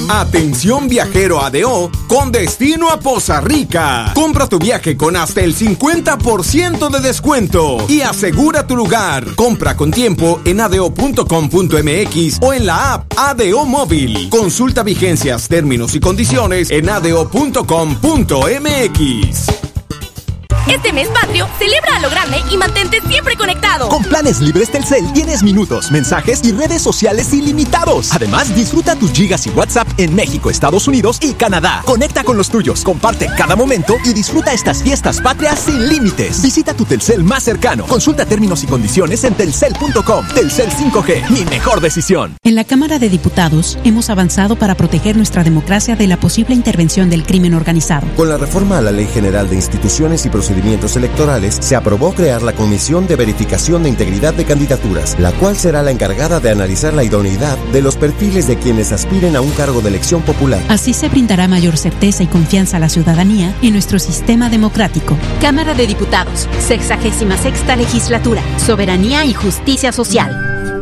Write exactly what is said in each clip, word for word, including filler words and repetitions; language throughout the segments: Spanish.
Atención viajero A D O con destino a Poza Rica. Compra tu viaje con hasta el cincuenta por ciento de descuento y asegura tu lugar. Compra con tiempo en a d o punto com punto m x o en la app A D O Móvil. Consulta vigencias, términos y condiciones en a d o punto com punto m x. Este mes patrio, celebra a lo grande y mantente siempre conectado. Con planes libres Telcel tienes minutos, mensajes y redes sociales ilimitados. Además, disfruta tus gigas y WhatsApp en México, Estados Unidos y Canadá. Conecta con los tuyos, comparte cada momento y disfruta estas fiestas patrias sin límites. Visita tu Telcel más cercano. Consulta términos y condiciones en telcel punto com. Telcel cinco G, mi mejor decisión. En la Cámara de Diputados hemos avanzado para proteger nuestra democracia de la posible intervención del crimen organizado. Con la reforma a la Ley General de Instituciones y Procedimientos electorales, se aprobó crear la Comisión de Verificación de Integridad de Candidaturas, la cual será la encargada de analizar la idoneidad de los perfiles de quienes aspiren a un cargo de elección popular. Así se brindará mayor certeza y confianza a la ciudadanía en nuestro sistema democrático. Cámara de Diputados, sexagésima sexta legislatura, soberanía y justicia social.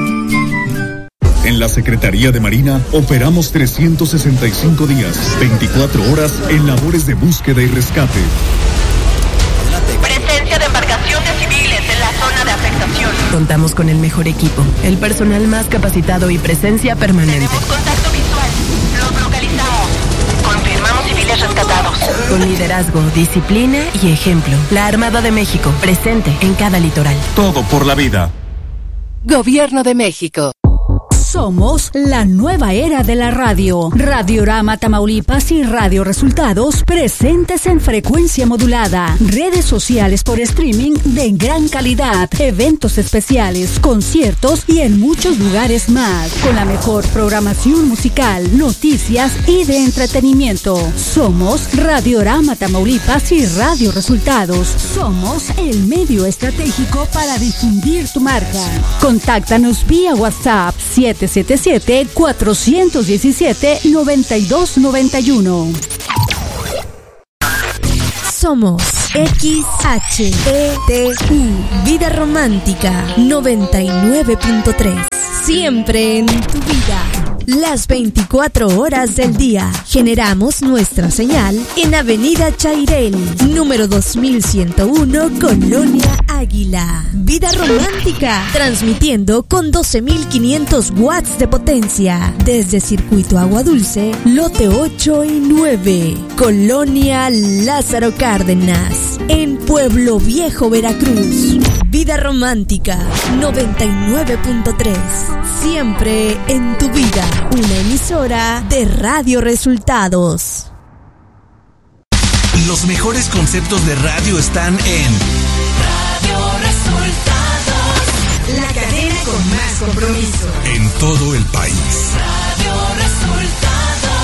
En la Secretaría de Marina operamos trescientos sesenta y cinco días, veinticuatro horas en labores de búsqueda y rescate. Presencia de embarcaciones civiles en la zona de afectación. Contamos con el mejor equipo, el personal más capacitado y presencia permanente. Tenemos contacto visual. Los localizamos. Confirmamos civiles rescatados. Con liderazgo, disciplina y ejemplo. La Armada de México, presente en cada litoral. Todo por la vida. Gobierno de México. Somos la nueva era de la radio. Radiorama Tamaulipas y Radio Resultados presentes en frecuencia modulada. Redes sociales por streaming de gran calidad. Eventos especiales, conciertos y en muchos lugares más. Con la mejor programación musical, noticias y de entretenimiento. Somos Radiorama Tamaulipas y Radio Resultados. Somos el medio estratégico para difundir tu marca. Contáctanos vía WhatsApp siete siete siete, cuatro uno siete, nueve dos nueve uno. Somos X H E T U, Vida Romántica noventa y nueve punto tres. Siempre en tu vida. Las veinticuatro horas del día. Generamos nuestra señal en Avenida Chairel, número dos mil ciento uno, Colonia Águila. Vida Romántica, transmitiendo con doce mil quinientos watts de potencia. Desde Circuito Agua Dulce, lote ocho y nueve, Colonia Lázaro Cárdenas, en Pueblo Viejo, Veracruz. Vida Romántica noventa y nueve punto tres. Siempre en tu vida. Una emisora de Radio Resultados. Los mejores conceptos de radio están en Radio Resultados. La cadena con más compromiso. En todo el país. Radio Resultados.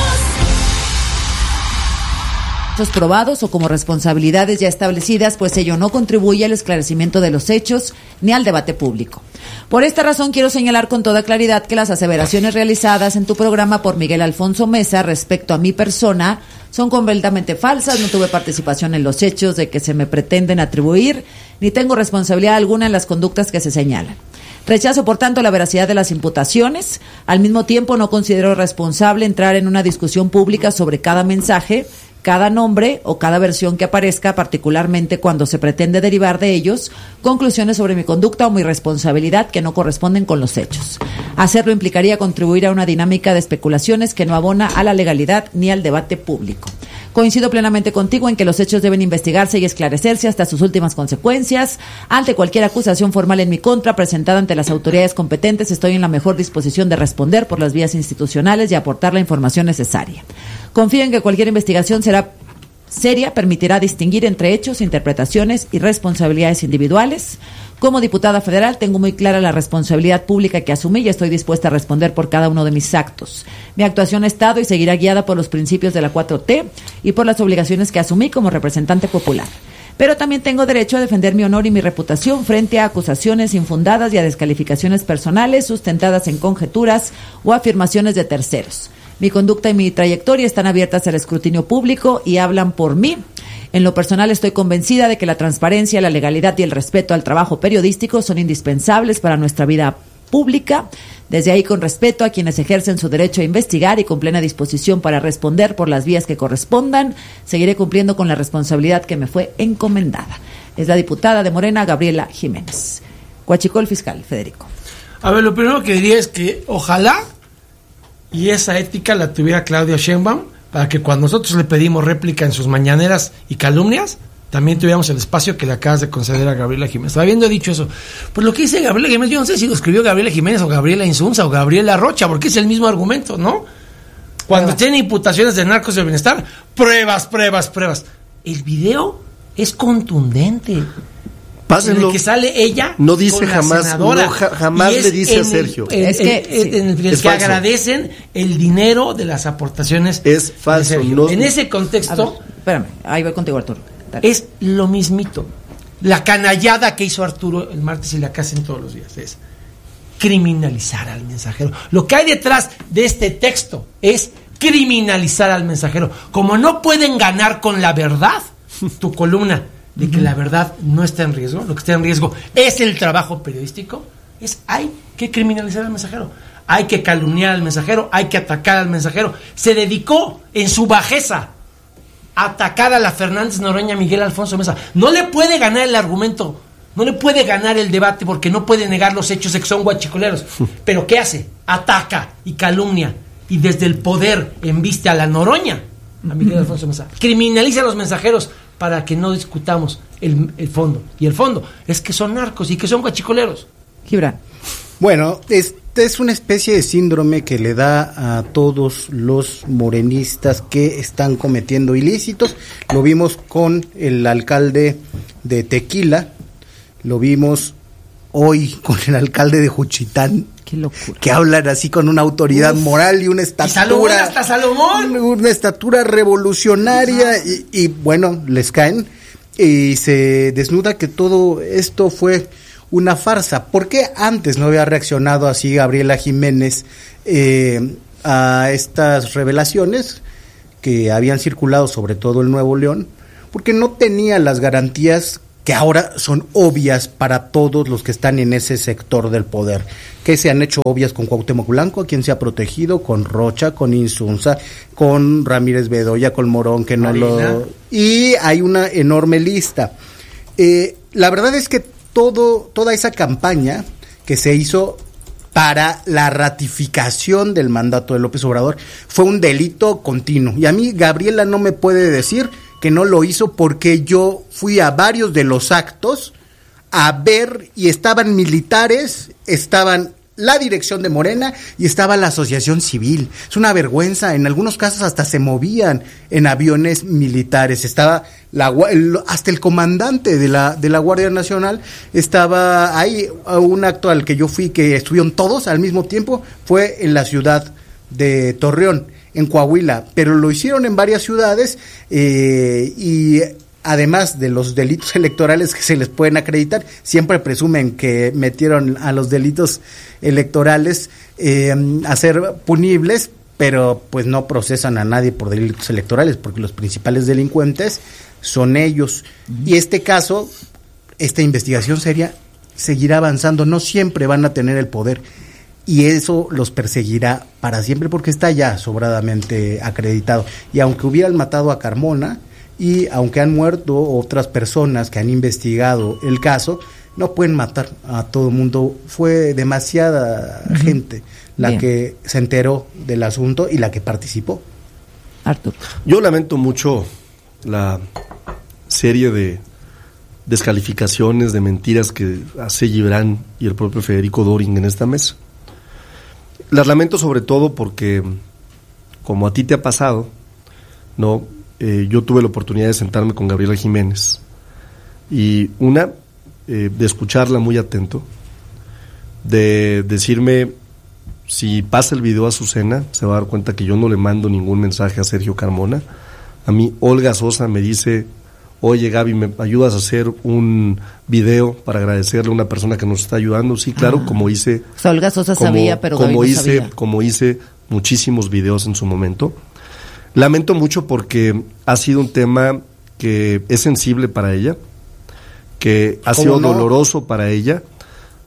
Probados o como responsabilidades ya establecidas, pues ello no contribuye al esclarecimiento de los hechos ni al debate público. Por esta razón quiero señalar con toda claridad que las aseveraciones realizadas en tu programa por Miguel Alfonso Mesa respecto a mi persona son completamente falsas. No tuve participación en los hechos de que se me pretenden atribuir, ni tengo responsabilidad alguna en las conductas que se señalan. Rechazo, por tanto, la veracidad de las imputaciones. Al mismo tiempo, no considero responsable entrar en una discusión pública sobre cada mensaje, cada nombre o cada versión que aparezca, particularmente cuando se pretende derivar de ellos conclusiones sobre mi conducta o mi responsabilidad que no corresponden con los hechos. Hacerlo implicaría contribuir a una dinámica de especulaciones que no abona a la legalidad ni al debate público. Coincido plenamente contigo en que los hechos deben investigarse y esclarecerse hasta sus últimas consecuencias. Ante cualquier acusación formal en mi contra presentada ante las autoridades competentes, estoy en la mejor disposición de responder por las vías institucionales y aportar la información necesaria. Confío en que cualquier investigación será seria, permitirá distinguir entre hechos, interpretaciones y responsabilidades individuales. Como diputada federal tengo muy clara la responsabilidad pública que asumí y estoy dispuesta a responder por cada uno de mis actos. Mi actuación ha estado y seguirá guiada por los principios de la cuatro T y por las obligaciones que asumí como representante popular. Pero también tengo derecho a defender mi honor y mi reputación frente a acusaciones infundadas y a descalificaciones personales sustentadas en conjeturas o afirmaciones de terceros. Mi conducta y mi trayectoria están abiertas al escrutinio público y hablan por mí. En lo personal estoy convencida de que la transparencia, la legalidad y el respeto al trabajo periodístico son indispensables para nuestra vida pública. Desde ahí, con respeto a quienes ejercen su derecho a investigar y con plena disposición para responder por las vías que correspondan, seguiré cumpliendo con la responsabilidad que me fue encomendada. Es la diputada de Morena, Gabriela Jiménez. Huachicol, el fiscal, Federico. A ver, lo primero que diría es que ojalá y esa ética la tuviera Claudia Sheinbaum para que cuando nosotros le pedimos réplica en sus mañaneras y calumnias, también tuviéramos el espacio que le acabas de conceder a Gabriela Jiménez. Habiendo dicho eso, pues lo que dice Gabriela Jiménez, yo no sé si lo escribió Gabriela Jiménez o Gabriela Insunza o Gabriela Rocha, porque es el mismo argumento, ¿no? Cuando tiene imputaciones de narcos de bienestar, pruebas, pruebas, pruebas. El video es contundente. Pásenlo. En el que sale ella, no dice con la jamás, senadora, no, ja, jamás le dice a Sergio. El, es que, el, el, en el, es que falso. agradecen el dinero de las aportaciones. Es falso. No, en ese contexto, ver, espérame, ahí voy contigo, Arturo. Dale. Es lo mismito. La canallada que hizo Arturo el martes y la que hacen todos los días es criminalizar al mensajero. Lo que hay detrás de este texto es criminalizar al mensajero. Como no pueden ganar con la verdad, tu columna de que la verdad no está en riesgo, lo que está en riesgo es el trabajo periodístico, es hay que criminalizar al mensajero, hay que calumniar al mensajero, hay que atacar al mensajero. Se dedicó en su bajeza a atacar a la Fernández Noroña, Miguel Alfonso Mesa. No le puede ganar el argumento, no le puede ganar el debate porque no puede negar los hechos de que son guachicoleros. Pero ¿qué hace? Ataca y calumnia y desde el poder embiste a la Noroña, a Miguel Alfonso Mesa. Criminaliza a los mensajeros para que no discutamos el, el fondo. Y el fondo es que son narcos y que son guachicoleros. Gibran. Bueno, este es una especie de síndrome que le da a todos los morenistas que están cometiendo ilícitos. Lo vimos con el alcalde de Tequila, lo vimos hoy con el alcalde de Juchitán. Qué locura. Que hablan así con una autoridad Uf. moral y una estatura. ¿Y Salomón hasta Salomón? Una estatura revolucionaria y, y bueno, les caen y se desnuda que todo esto fue una farsa. ¿Por qué antes no había reaccionado así Gabriela Jiménez eh, a estas revelaciones que habían circulado sobre todo en Nuevo León? Porque no tenía las garantías que ahora son obvias para todos los que están en ese sector del poder, que se han hecho obvias con Cuauhtémoc Blanco, a quien se ha protegido, con Rocha, con Insunza, con Ramírez Bedoya, con Morón, que no Marina. lo... Y hay una enorme lista. Eh, la verdad es que todo toda esa campaña que se hizo para la ratificación del mandato de López Obrador fue un delito continuo. Y a mí Gabriela no me puede decir que no lo hizo porque yo fui a varios de los actos a ver y estaban militares, estaban la dirección de Morena y estaba la asociación civil. Es una vergüenza, en algunos casos hasta se movían en aviones militares, estaba la, el, hasta el comandante de la de la Guardia Nacional estaba ahí. Un acto al que yo fui que estuvieron todos al mismo tiempo fue en la ciudad de Torreón, en Coahuila, pero lo hicieron en varias ciudades eh, y además de los delitos electorales que se les pueden acreditar, siempre presumen que metieron a los delitos electorales eh, a ser punibles, pero pues no procesan a nadie por delitos electorales, porque los principales delincuentes son ellos. Uh-huh. Y este caso, esta investigación seria seguirá avanzando, no siempre van a tener el poder, y eso los perseguirá para siempre porque está ya sobradamente acreditado. Y aunque hubieran matado a Carmona, y aunque han muerto otras personas que han investigado el caso, no pueden matar a todo el mundo. Fue demasiada uh-huh. gente la Bien. que se enteró del asunto y la que participó. Arturo. Yo lamento mucho la serie de descalificaciones, de mentiras que hace Gibran y el propio Federico Doring en esta mesa. Las lamento sobre todo porque, como a ti te ha pasado, no, eh, yo tuve la oportunidad de sentarme con Gabriela Jiménez y una, eh, de escucharla muy atento, de decirme, si pasa el video a Azucena, se va a dar cuenta que yo no le mando ningún mensaje a Sergio Carmona. A mí Olga Sosa me dice, oye Gaby, ¿me ayudas a hacer un video para agradecerle a una persona que nos está ayudando? Sí, claro, ah. como hice... O sea, Olga Sosa como, sabía, pero Gaby como no hice, sabía. Como hice muchísimos videos en su momento. Lamento mucho porque ha sido un tema que es sensible para ella, que ha sido no? doloroso para ella,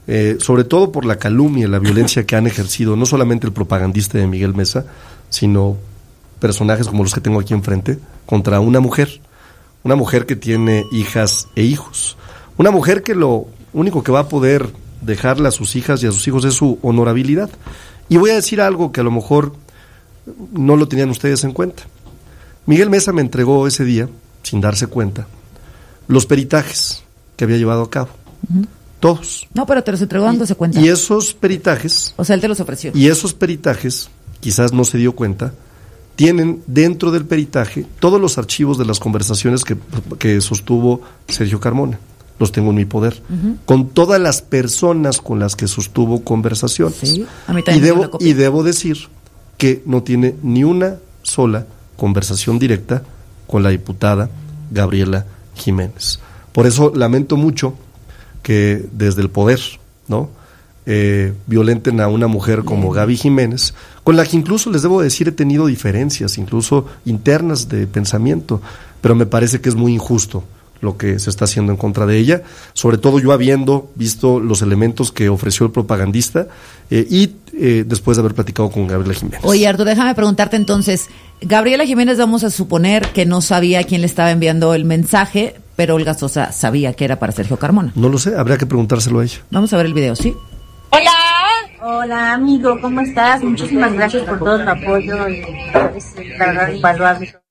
eh, sobre todo por la calumnia y la violencia que han ejercido, no solamente el propagandista de Miguel Mesa, sino personajes como los que tengo aquí enfrente, contra una mujer, una mujer que tiene hijas e hijos, una mujer que lo único que va a poder dejarle a sus hijas y a sus hijos es su honorabilidad. Y voy a decir algo que a lo mejor no lo tenían ustedes en cuenta. Miguel Mesa me entregó ese día, sin darse cuenta, los peritajes que había llevado a cabo. Uh-huh. Todos. No, pero te los entregó dándose cuenta. Y esos peritajes... O sea, él te los ofreció. Y esos peritajes, quizás no se dio cuenta, tienen dentro del peritaje todos los archivos de las conversaciones que, que sostuvo Sergio Carmona. Los tengo en mi poder. Uh-huh. Con todas las personas con las que sostuvo conversaciones. Sí, a mí también. Y debo, y debo decir que no tiene ni una sola conversación directa con la diputada Gabriela Jiménez. Por eso lamento mucho que desde el poder, ¿no? Eh, violenten a una mujer como Gaby Jiménez, con la que incluso les debo decir he tenido diferencias, incluso internas de pensamiento, pero me parece que es muy injusto lo que se está haciendo en contra de ella, sobre todo yo habiendo visto los elementos que ofreció el propagandista eh, y eh, después de haber platicado con Gabriela Jiménez. Oye, Arturo, déjame preguntarte entonces, Gabriela Jiménez, vamos a suponer que no sabía quién le estaba enviando el mensaje, pero Olga Sosa sabía que era para Sergio Carmona. No lo sé, habría que preguntárselo a ella. Vamos a ver el video, ¿sí? Hola. Hola, amigo, ¿cómo estás? Muchísimas gracias por todo tu apoyo y es, la verdad, invaluable.